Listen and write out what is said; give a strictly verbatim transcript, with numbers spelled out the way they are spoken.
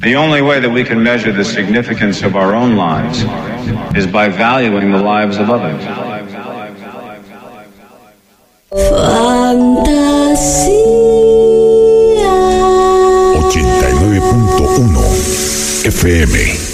The only way that we can measure the significance of our own lives is by valuing the lives of others. Fantasía ochenta y nueve punto uno F M